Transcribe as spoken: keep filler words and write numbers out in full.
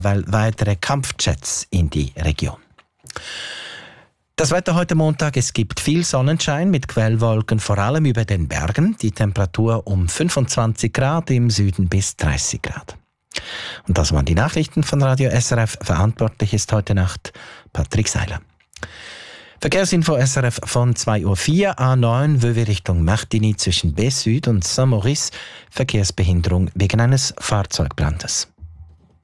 weil weitere Kampfjets in die Region. Das Wetter heute Montag, es gibt viel Sonnenschein mit Quellwolken, vor allem über den Bergen. Die Temperatur um fünfundzwanzig Grad, im Süden bis dreißig Grad. Und das waren die Nachrichten von Radio S R F. Verantwortlich ist heute Nacht Patrick Seiler. Verkehrsinfo S R F von zwei Uhr vier, A neun, Vevey Richtung Martigny zwischen B-Süd und Saint-Maurice. Verkehrsbehinderung wegen eines Fahrzeugbrandes.